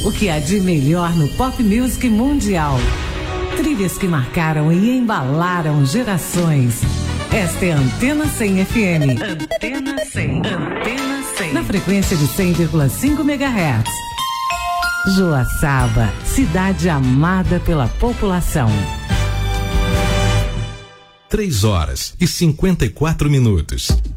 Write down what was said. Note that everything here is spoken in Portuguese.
O que há de melhor no pop music mundial. Trilhas que marcaram e embalaram gerações. Esta é a Antena 100 FM. Antena 100. Antena 100. Na frequência de 100,5 MHz. Joaçaba, cidade amada pela população. 3 horas e 54 minutos.